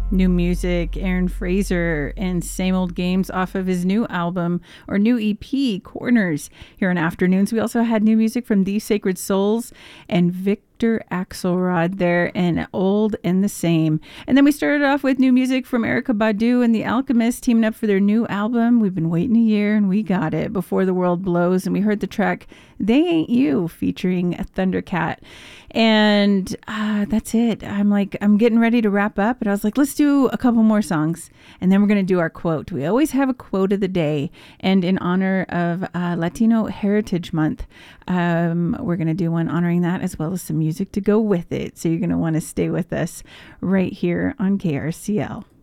New music, Aaron Fraser, and Same Old Games off of his new album or new EP, Corners, here in Afternoons. We also had new music from These Sacred Souls and Victor Axelrod there, and Old and the Same. And then we started off with new music from Erykah Badu and The Alchemist teaming up for their new album. We've been waiting a year and we got it, Before the World Blows. And we heard the track They Ain't You featuring Thundercat. And that's it. I'm getting ready to wrap up, but I was like, let's do a couple more songs and then we're going to do our quote. We always have a quote of the day, and in honor of Latino Heritage Month, we're going to do one honoring that as well as some music to go with it. So you're going to want to stay with us right here on KRCL.